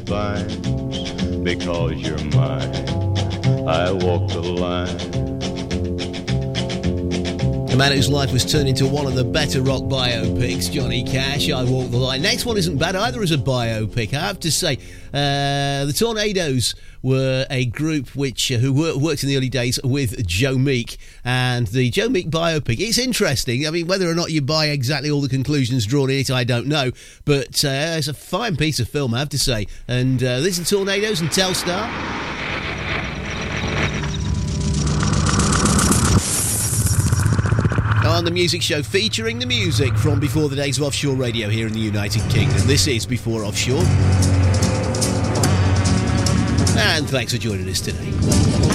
vine, because you're mine, I walk the line. The man whose life was turned into one of the better rock biopics, Johnny Cash, I Walk the Line. Next one isn't bad either as a biopic, I have to say. The Tornadoes were a group who worked in the early days with Joe Meek, and the Joe Meek biopic, it's interesting. I mean, whether or not you buy exactly all the conclusions drawn in it, I don't know, but it's a fine piece of film, I have to say. And this is the Tornadoes and Telstar. On the Music Show, featuring the music from before the days of offshore radio here in the United Kingdom. This is Before Offshore. And thanks for joining us today.